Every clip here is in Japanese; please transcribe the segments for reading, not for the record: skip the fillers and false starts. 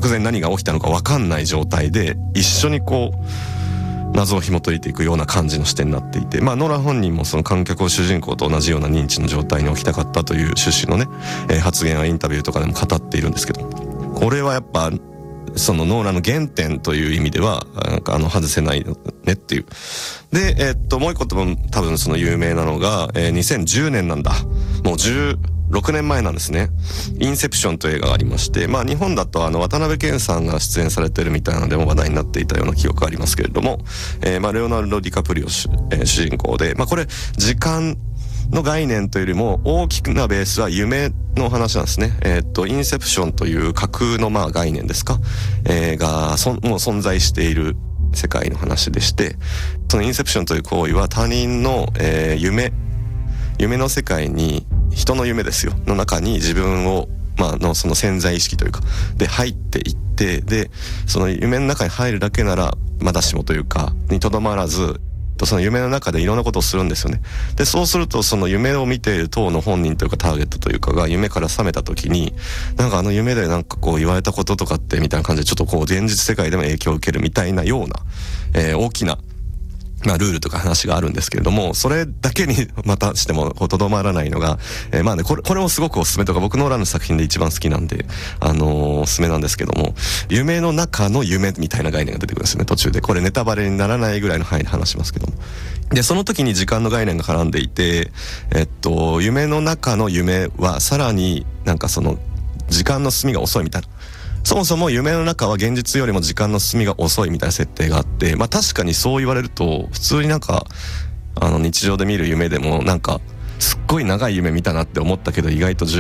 直前何が起きたのか分かんない状態で一緒にこう謎を紐解いていくような感じの視点になっていて、ノーラン本人もその観客を主人公と同じような認知の状態に置きたかったという趣旨のね、発言はインタビューとかでも語っているんですけど、これはやっぱそのノーランの原点という意味では外せないねっていう。で、もう一個多分その有名なのが、2010年なんだ。もう16年前なんですね。インセプションという映画がありまして、日本だと渡辺謙さんが出演されてるみたいなのでも話題になっていたような記憶がありますけれども、レオナルド・ディカプリオ主人公で、これ時間の概念というよりも大きなベースは夢の話なんですね。インセプションという架空の概念ですか、がもう存在している世界の話でして、そのインセプションという行為は他人の、夢の世界に、人の夢ですよの中に自分をのその潜在意識というかで入っていって、でその夢の中に入るだけならまだしもというかにとどまらず、その夢の中でいろんなことをするんですよね。でそうするとその夢を見ている当の本人というかターゲットというかが夢から覚めた時に、夢でこう言われたこととかってみたいな感じでちょっとこう現実世界でも影響を受けるみたいなような、大きなルールとか話があるんですけれども、それだけにまたしてもとどまらないのが、これもすごくおすすめとか、僕ノーランの作品で一番好きなんでおすすめなんですけども、夢の中の夢みたいな概念が出てくるんですよね、途中で。これネタバレにならないぐらいの範囲で話しますけども、でその時に時間の概念が絡んでいて、夢の中の夢はさらにその時間の進みが遅いみたいな、そもそも夢の中は現実よりも時間の進みが遅いみたいな設定があって、確かにそう言われると普通に日常で見る夢でもすっごい長い夢見たなって思ったけど意外と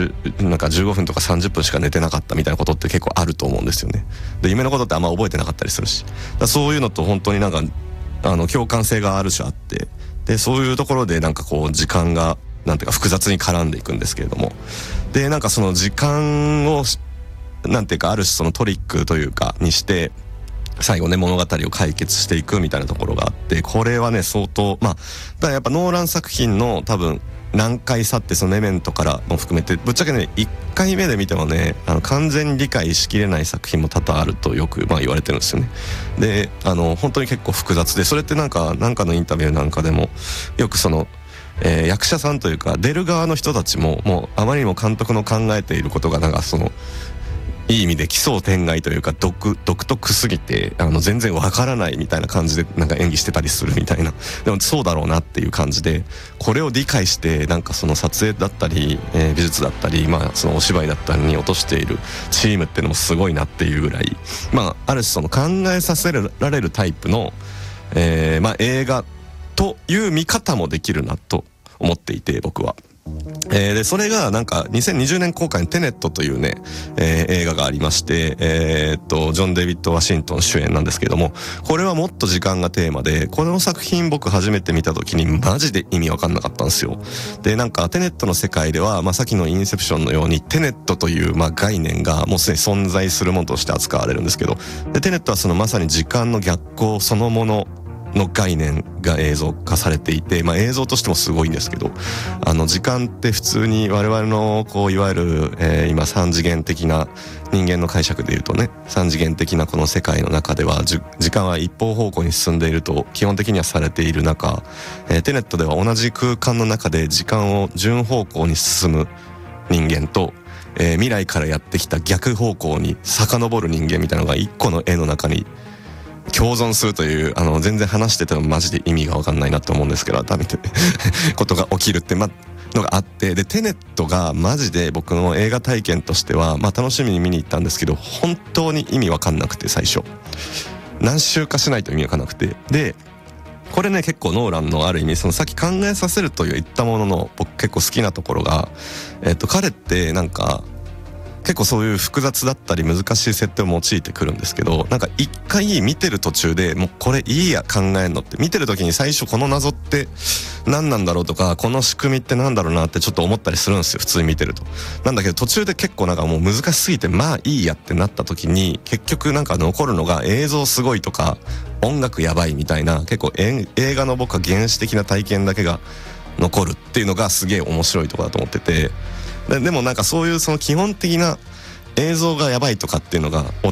15分とか30分しか寝てなかったみたいなことって結構あると思うんですよね。で夢のことってあんま覚えてなかったりするし、そういうのと本当に共感性がある種あって、でそういうところで時間が複雑に絡んでいくんですけれども、でその時間をある種そのトリックというかにして最後ね物語を解決していくみたいなところがあって、これはね相当だからやっぱノーラン作品の多分難解さって、そのメメントからも含めてぶっちゃけね1回目で見てもね完全に理解しきれない作品も多々あるとよく言われてるんですよね。で本当に結構複雑で、それってなんかのインタビューなんかでもよくその役者さんというか出る側の人たちももうあまりにも監督の考えていることがいい意味で奇想天外というか独特すぎて全然わからないみたいな感じで演技してたりするみたいな、でもそうだろうなっていう感じで、これを理解してその撮影だったり、美術だったりそのお芝居だったりに落としているチームっていうのもすごいなっていうぐらい、ある種その考えさせられるタイプの、映画という見方もできるなと思っていて、僕は。でそれが2020年公開のテネットというね、映画がありまして、ジョン・デビッド・ワシントン主演なんですけれども、これはもっと時間がテーマで、この作品僕初めて見た時にマジで意味わかんなかったんですよ。でテネットの世界では、さっきのインセプションのようにテネットという概念がもうすでに存在するものとして扱われるんですけど、でテネットはそのまさに時間の逆行そのものの概念が映像化されていて、映像としてもすごいんですけど、時間って普通に我々のいわゆる、今3次元的な人間の解釈でいうとね、3次元的なこの世界の中では時間は一方方向に進んでいると基本的にはされている中、テネットでは同じ空間の中で時間を順方向に進む人間と、未来からやってきた逆方向に遡る人間みたいなのが一個の絵の中に共存するという、全然話しててもマジで意味が分かんないなと思うんですけど、改めてことが起きるってのがあって、でテネットがマジで僕の映画体験としては楽しみに見に行ったんですけど、本当に意味分かんなくて、最初何周かしないと意味分かんなくて、でこれね結構ノーランのある意味そのさっき考えさせると言ったものの僕結構好きなところが、彼って結構そういう複雑だったり難しい設定を用いてくるんですけど、一回見てる途中でもうこれいいや考えんのって、見てる時に最初この謎って何なんだろうとかこの仕組みって何だろうなってちょっと思ったりするんですよ、普通に見てると。なんだけど途中で結構もう難しすぎていいやってなった時に結局残るのが映像すごいとか音楽やばいみたいな、結構映画の僕は原始的な体験だけが残るっていうのがすげえ面白いところだと思ってて、でもそういうその基本的な映像がやばいとかっていうのが